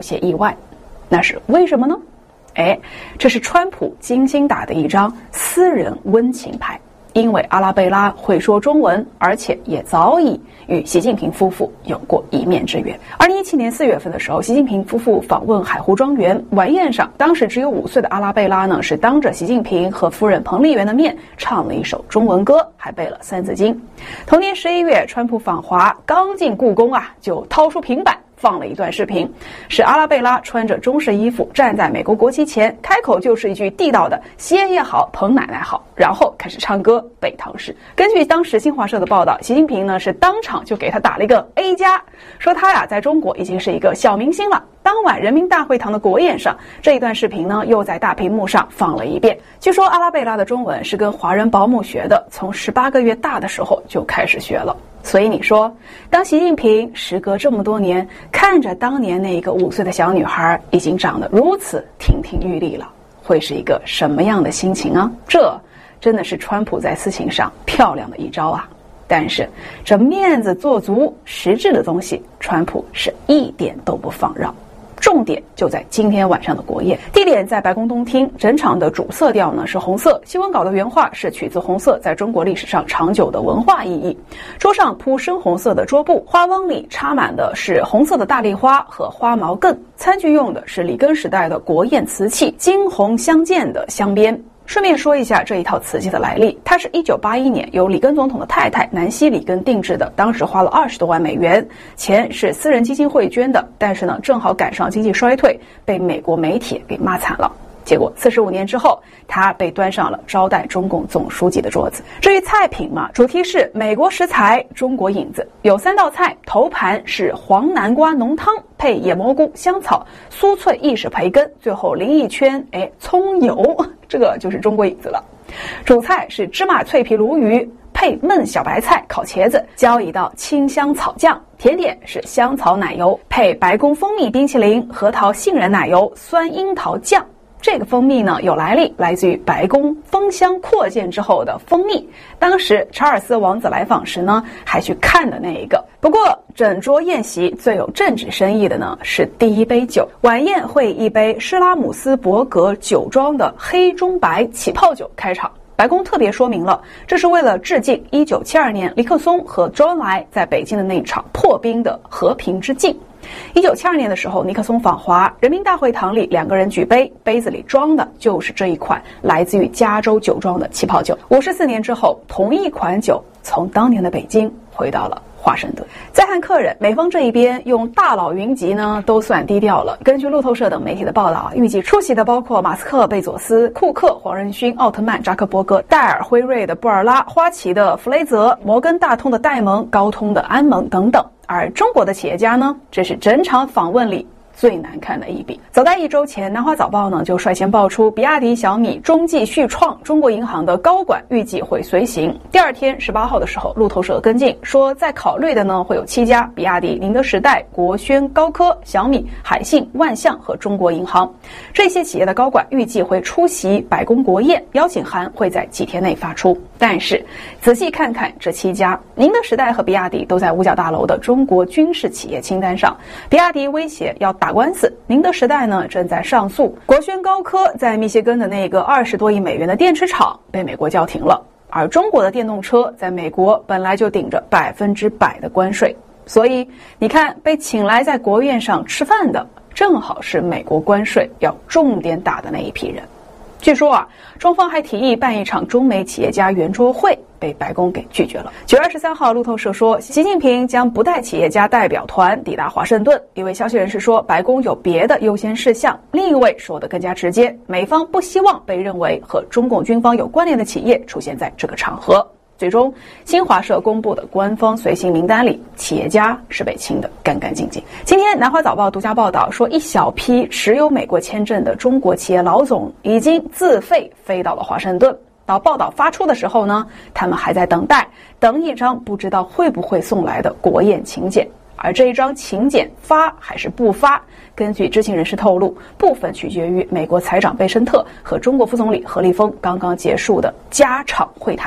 些意外。那是为什么呢？这是川普精心打的一张私人温情牌。因为阿拉贝拉会说中文，而且也早已与习近平夫妇有过一面之缘。2017年4月份的时候，习近平夫妇访问海湖庄园，晚宴上，当时只有5岁的阿拉贝拉呢，是当着习近平和夫人彭丽媛的面唱了一首中文歌，还背了3字经。同年11月，川普访华，刚进故宫就掏出平板放了一段视频，是阿拉贝拉穿着中式衣服站在美国国旗前，开口就是一句地道的习爷爷好，彭奶奶好，然后开始唱歌背唐诗。根据当时新华社的报道，习近平呢是当场就给他打了一个 A+，说他在中国已经是一个小明星了。当晚人民大会堂的国宴上，这一段视频呢又在大屏幕上放了一遍。据说阿拉贝拉的中文是跟华人保姆学的，从18个月大的时候就开始学了。所以你说，当习近平时隔这么多年，看着当年那个5岁的小女孩已经长得如此亭亭玉立了，会是一个什么样的心情啊？这真的是川普在私情上漂亮的一招啊！但是这面子做足，实质的东西，川普是一点都不放让。重点就在今天晚上的国宴，地点在白宫东厅，整场的主色调呢是红色。新闻稿的原话是取自红色在中国历史上长久的文化意义。桌上铺深红色的桌布，花汪里插满的是红色的大丽花和花毛茛，餐具用的是里根时代的国宴瓷器，金红相间的镶边。顺便说一下这一套瓷器的来历，它是1981年由里根总统的太太南希·里根定制的，当时花了20多万美元，钱是私人基金会捐的，但是呢，正好赶上经济衰退，被美国媒体给骂惨了。结果45年之后，它被端上了招待中共总书记的桌子。至于菜品嘛，主题是美国食材，中国影子，有3道菜，头盘是黄南瓜浓汤，配野蘑菇、香草、酥脆意式培根，最后淋一圈葱油，这个就是中国影子了。主菜是芝麻脆皮鲈鱼，配焖小白菜、烤茄子，浇一道清香草酱。甜点是香草奶油，配白宫蜂蜜冰淇淋、核桃杏仁奶油、酸樱桃酱。这个蜂蜜呢有来历，来自于白宫封箱扩建之后的蜂蜜。当时查尔斯王子来访时呢，还去看的那一个。不过整桌宴席最有政治深意的呢是第一杯酒。晚宴会以一杯施拉姆斯伯格酒庄的黑中白起泡酒开场。白宫特别说明了，这是为了致敬1972年尼克松和周恩来在北京的那场破冰的和平之境。1972年的时候，尼克松访华，人民大会堂里2个人举杯，杯子里装的就是这一款来自于加州酒庄的起泡酒。54年之后，同一款酒从当年的北京回到了华盛顿。再看客人，美方这一边用大佬云集呢都算低调了。根据路透社等媒体的报道，预计出席的包括马斯克、贝佐斯、库克、黄仁勋、奥特曼、扎克伯格、戴尔、辉瑞的布尔拉、花旗的弗雷泽、摩根大通的戴蒙、高通的安蒙等等。而中国的企业家呢，这是整场访问里最难看的一笔。早在1周前，南华早报呢就率先爆出比亚迪、小米、中继、旭创、中国银行的高管预计会随行。第二天18号的时候，路透社跟进说，在考虑的呢会有7家：比亚迪、宁德时代、国轩、高科、小米、海信、万象和中国银行。这些企业的高管预计会出席白宫国宴，邀请函会在几天内发出。但是仔细看看这7家，宁德时代和比亚迪都在五角大楼的中国军事企业清单上。比亚迪威胁要打官司，宁德时代呢正在上诉，国轩高科在密歇根的那个20多亿美元的电池厂被美国叫停了，而中国的电动车在美国本来就顶着100%的关税。所以你看，被请来在国宴上吃饭的，正好是美国关税要重点打的那一批人。据说中方还提议办一场中美企业家圆桌会，被白宫给拒绝了。9月23号，路透社说，习近平将不带企业家代表团抵达华盛顿。一位消息人士说，白宫有别的优先事项。另一位说得更加直接，美方不希望被认为和中共军方有关联的企业出现在这个场合。最终，新华社公布的官方随行名单里，企业家是被清得干干净净。今天，南华早报独家报道说，一小批持有美国签证的中国企业老总已经自费飞到了华盛顿。到报道发出的时候呢，他们还在等一张不知道会不会送来的国宴请柬。而这一张请柬发还是不发，根据知情人士透露，部分取决于美国财长贝申特和中国副总理何立峰刚刚结束的家常会谈。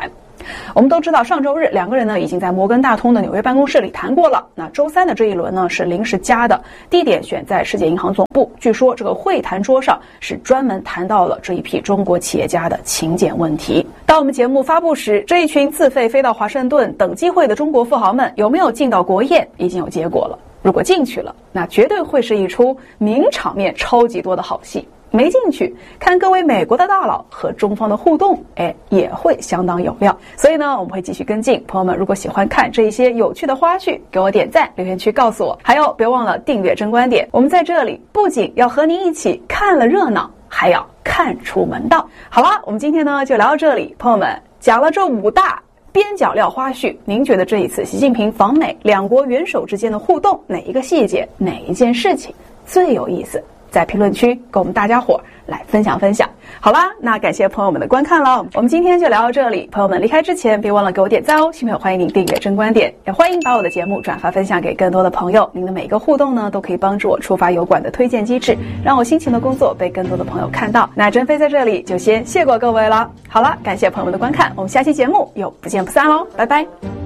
我们都知道，上周日两个人呢已经在摩根大通的纽约办公室里谈过了。那周三的这一轮呢是临时加的，地点选在世界银行总部。据说这个会谈桌上是专门谈到了这一批中国企业家的勤俭问题。当我们节目发布时，这一群自费飞到华盛顿等机会的中国富豪们有没有进到国宴，已经有结果了。如果进去了，那绝对会是一出名场面超级多的好戏。没进去，看各位美国的大佬和中方的互动，也会相当有料。所以呢，我们会继续跟进。朋友们，如果喜欢看这一些有趣的花絮，给我点赞，留言区告诉我。还有，别忘了订阅真观点。我们在这里不仅要和您一起看了热闹，还要看出门道。好了，我们今天呢就聊到这里。朋友们，讲了这5大边角料花絮，您觉得这一次习近平访美，两国元首之间的互动，哪一个细节，哪一件事情最有意思？在评论区跟我们大家伙来分享分享。好啦，那感谢朋友们的观看了，我们今天就聊到这里。朋友们离开之前别忘了给我点赞哦，新朋友欢迎您订阅真观点，也欢迎把我的节目转发分享给更多的朋友。您的每个互动呢都可以帮助我触发油管的推荐机制，让我辛勤的工作被更多的朋友看到。那珍飞在这里就先谢过各位了。好了，感谢朋友们的观看，我们下期节目又不见不散喽，拜拜。